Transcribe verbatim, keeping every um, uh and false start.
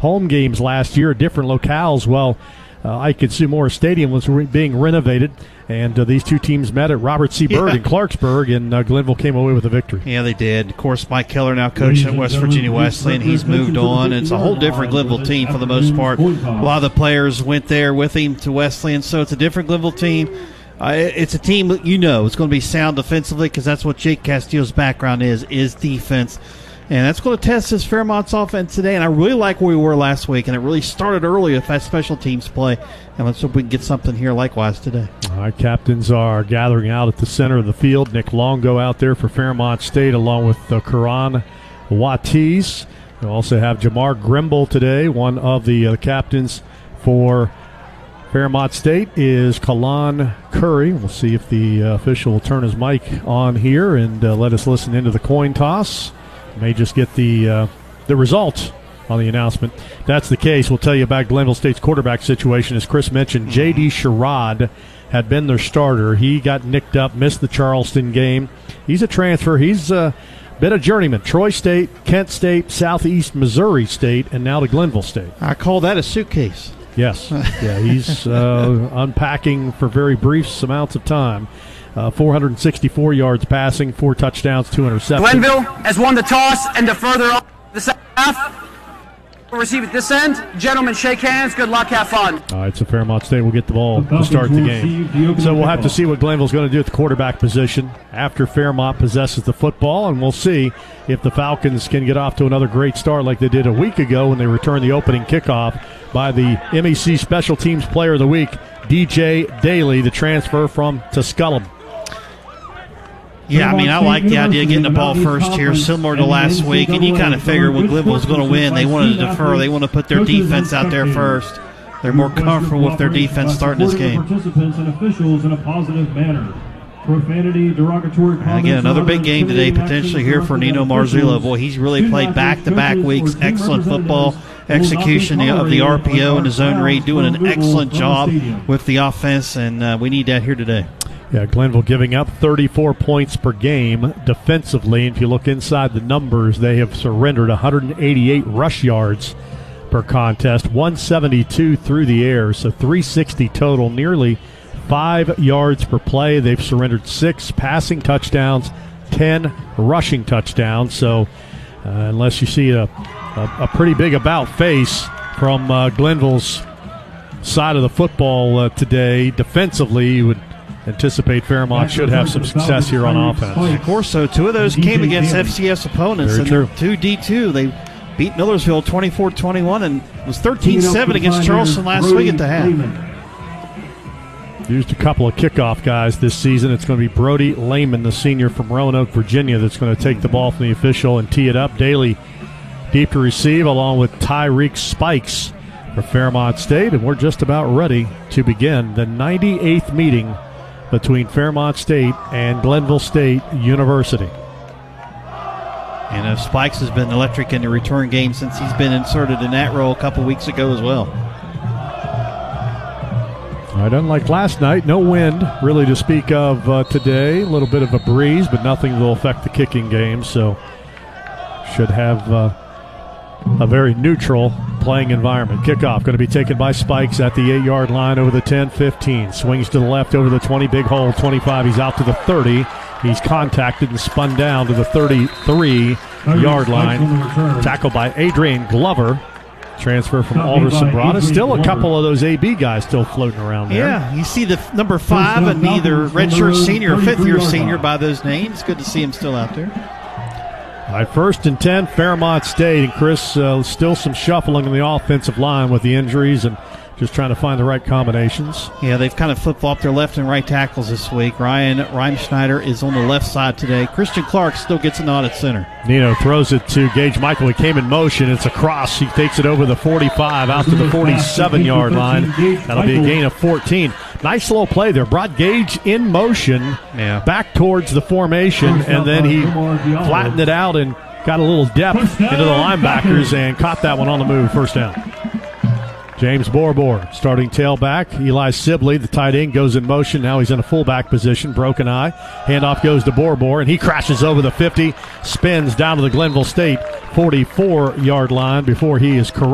home games last year at different locales. Well, uh, Ike Sumora Stadium was re- being renovated, and uh, these two teams met at Robert C. Byrd yeah. in Clarksburg, and uh, Glenville came away with a victory. Yeah, they did. Of course, Mike Keller now coaching at West Virginia Wesleyan. He's moved on. It's a whole different Glenville team for the most part. A lot of the players went there with him to Wesleyan, so it's a different Glenville team. Uh, it's a team that you know it's going to be sound defensively because that's what Jake Castillo's background is, is defense. And that's going to test this Fairmont's offense today. And I really like where we were last week, and it really started early with that special teams play. And let's hope we can get something here likewise today. All right, captains are gathering out at the center of the field. Nick Longo out there for Fairmont State along with uh, Karan Watiz. We also have Jamar Grimble today. One of the uh, captains for Fairmont State is Kalan Curry. We'll see if the uh, official will turn his mic on here and uh, let us listen into the coin toss. May just get the uh, the result on the announcement. If that's the case, we'll tell you about Glenville State's quarterback situation. As Chris mentioned, J D. Sherrod had been their starter. He got nicked up, missed the Charleston game. He's a transfer. He's a bit of journeyman. Troy State, Kent State, Southeast Missouri State, and now to Glenville State. I call that a suitcase. Yes. Yeah, he's uh, unpacking for very brief amounts of time. Uh, four hundred sixty-four yards passing, four touchdowns, two interceptions. Glenville has won the toss and to further up the second half. We'll receive at this end. Gentlemen, shake hands. Good luck. Have fun. All right, so Fairmont State will get the ball to start the game. So we'll have to see what Glenville's going to do at the quarterback position after Fairmont possesses the football, and we'll see if the Falcons can get off to another great start like they did a week ago when they returned the opening kickoff by the M E C Special Teams Player of the Week, D J Daly, the transfer from Tusculum. Yeah, I mean, I like the idea of getting the ball first here, similar to last week. And you kind of figure when Glenville was going to win, they wanted to defer. They want to put their defense out there first. They're more comfortable with their defense starting this game. Participants and officials in a positive manner. Profanity, derogatory comments. And again, another big game today potentially here for Nino Marzullo. Boy, he's really played back-to-back weeks. Excellent football execution of the R P O and the zone read, doing an excellent job with the offense, and uh, we need that here today. Yeah, Glenville giving up thirty-four points per game defensively. If you look inside the numbers, they have surrendered one hundred eighty-eight rush yards per contest, one seventy-two through the air, so three sixty total, nearly five yards per play. They've surrendered six passing touchdowns, ten rushing touchdowns. So uh, unless you see a, a, a pretty big about face from uh, Glenville's side of the football uh, today, defensively, you would anticipate Fairmont should have some success here on offense. Of course, so two of those came against F C S opponents. Very and true. Two D two. They beat Millersville twenty-four twenty-one and was thirteen seven against Charleston last week at the half. Used a couple of kickoff guys this season. It's going to be Brody Lehman, the senior from Roanoke, Virginia, that's going to take the ball from the official and tee it up. Daly deep to receive, along with Tyreek Spikes for Fairmont State. And we're just about ready to begin the ninety-eighth meeting between Fairmont State and Glenville State University. And uh, Spikes has been electric in the return game since he's been inserted in that role a couple weeks ago as well. All right, unlike last night, no wind really to speak of uh, today. A little bit of a breeze, but nothing that will affect the kicking game, so should have uh, a very neutral playing environment. Kickoff going to be taken by Spikes at the eight-yard line over the ten fifteen. Swings to the left over the twenty, big hole, twenty-five. He's out to the thirty. He's contacted and spun down to the thirty-three-yard line. Tackled by Adrian Glover. Transfer from Alderson Broadus. Still a couple of those A B guys still floating around there. Yeah, you see the f- number five and either redshirt senior or fifth-year senior by those names. Good to see him still out there. All right, first and ten, Fairmont State. And Chris, uh, still some shuffling in the offensive line with the injuries and just trying to find the right combinations. Yeah, they've kind of flip-flopped their left and right tackles this week. Ryan Reimschneider is on the left side today. Christian Clark still gets a nod at center. Nino throws it to Gage Michael. He came in motion. It's a cross. He takes it over the forty-five out to the forty-seven-yard line. That'll be a gain of fourteen. Nice little play there. Brought Gage in motion yeah. back towards the formation, and then he flattened it out and got a little depth into the linebackers and caught that one on the move. First down. James Borbor, starting tailback. Eli Sibley, the tight end, goes in motion. Now he's in a fullback position. Broken eye. Handoff goes to Borbor, and he crashes over the fifty, spins down to the Glenville State forty-four-yard line before he is correct.